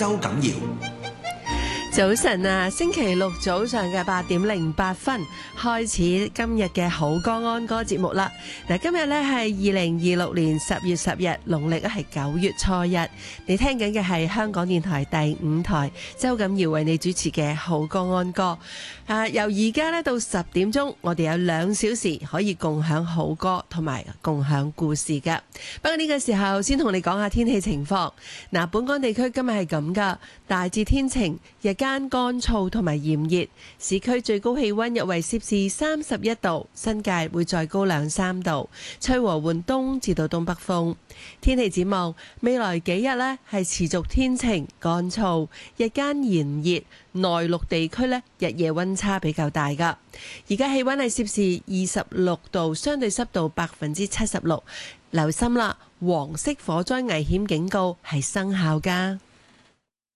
周錦堯。 早晨啊，星期六早上嘅8:08開始今日嘅好歌安歌節目啦。嗱，今日呢係2026年10月10日，農曆係9月初一。你聽緊嘅係香港電台第5台周錦堯為你主持嘅好歌安歌。由而家呢到10點鐘，我哋有2小時可以共享好歌同埋共享故事嘅。不過呢個時候先同你講下天氣情況。嗱，本港地區今日係咁噶，大致天晴，日間乾燥同埋炎熱，市區最高氣溫約為攝氏31度，新界會再高2-3度，吹和緩東至到東北風。天氣展望未來幾日呢係持續天晴乾燥，日間炎熱，內陸地區呢日夜溫差比較大噶。而家氣溫係攝氏26度，相對濕度76%，留心啦，黃色火災危險警告係生效噶。